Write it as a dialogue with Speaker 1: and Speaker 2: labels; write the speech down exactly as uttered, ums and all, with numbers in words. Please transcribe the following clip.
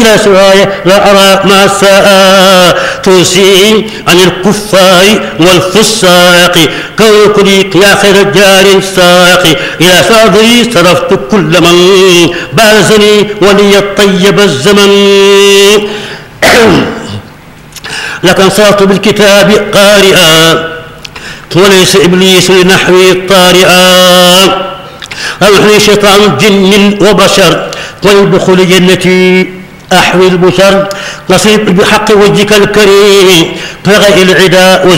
Speaker 1: إلا سواي لا أرى ما الساء توصي عن الكفار والفساق كوكلي يا خير جار ساقي إلى صدري صرفت كل من بارزني ولي الطيب الزمن لكن صرت بالكتاب قارئا وليس إبليس لنحوي طارئا أوحي شيطان جن وبشر ويدخل جنتي أحوي البشر نصيب بحق وجهك الكريم فغي العدا